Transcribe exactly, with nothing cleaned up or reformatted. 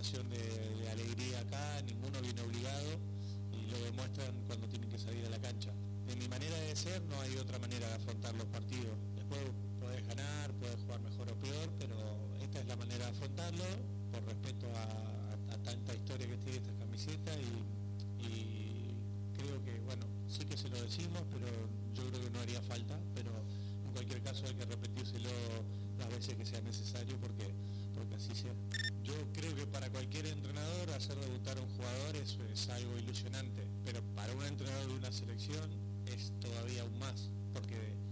inyección de, de alegría acá, ninguno viene obligado y lo demuestran cuando tienen que salir a la cancha. De mi manera de ser no hay otra manera de afrontar los partidos. Después podés ganar, podés jugar mejor o peor, pero esta es la manera de afrontarlo, por respeto a, a, a tanta historia que tiene esta camiseta y, y creo que, bueno, sí que se lo decimos, pero yo creo que no haría falta, pero en cualquier caso hay que repetírselo las veces que sea necesario porque, porque así sea. Yo creo que para cualquier entrenador hacer debutar a un jugador es, es algo ilusionante, pero para un entrenador de una selección es todavía aún más, porque